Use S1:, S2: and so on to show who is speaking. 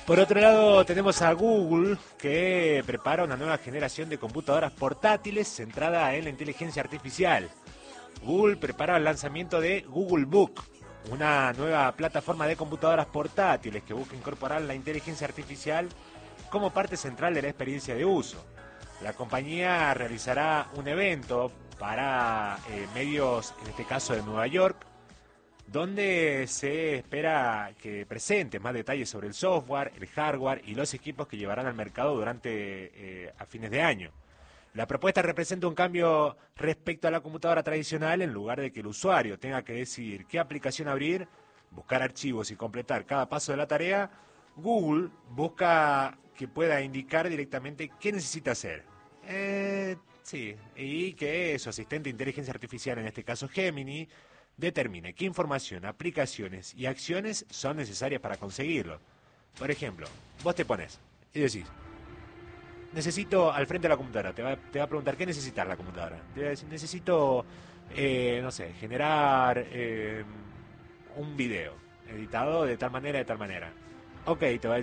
S1: Por otro lado, tenemos a Google, que prepara una nueva generación de computadoras portátiles centrada en la inteligencia artificial. Google prepara el lanzamiento de Google Book, una nueva plataforma de computadoras portátiles que busca incorporar la inteligencia artificial como parte central de la experiencia de uso. La compañía realizará un evento para medios, en este caso de Nueva York, donde se espera que presente más detalles sobre el software, el hardware y los equipos que llevarán al mercado durante a fines de año. La propuesta representa un cambio respecto a la computadora tradicional. En lugar de que el usuario tenga que decidir qué aplicación abrir, buscar archivos y completar cada paso de la tarea, Google busca que pueda indicar directamente qué necesita hacer. Sí, y que su asistente de inteligencia artificial, en este caso Gemini, determine qué información, aplicaciones y acciones son necesarias para conseguirlo. Por ejemplo, vos te pones y decís, necesito al frente de la computadora, te va a preguntar qué necesitas la computadora. Te va a decir, necesito, no sé, generar un video editado de tal manera, de tal manera. Ok, te va a